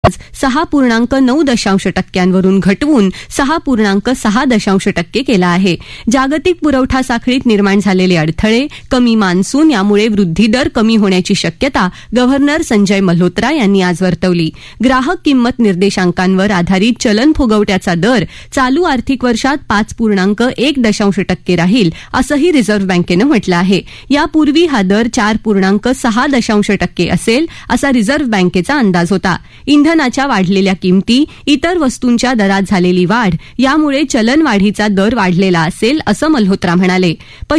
6.9% घटवून 6.6% केला आहे. जागतिक पुरवठा साखळीत निर्माण झालेले अडथळे, कमी मान्सून यामुळे वृद्धिदर कमी होण्याची शक्यता गव्हर्नर संजय मल्होत्रा यांनी आज वर्तवली. ग्राहक किंमत निर्देशांकांवर आधारित चलन फुगवट्याचा दर चालू आर्थिक वर्षात 5.1% राहील असंही रिझर्व्ह बँकेनं म्हटलं आहे. यापूर्वी हा दर 4.6% असेल असा रिझर्व्ह बँकेचा अंदाज होता. इंधनाच्या वाढलेल्या किमती, इतर वस्तूंच्या दरात झालेली वाढ यामुळे चलनवाढीचा दर वाढलेला असेल असं मल्होत्रा म्हणाले.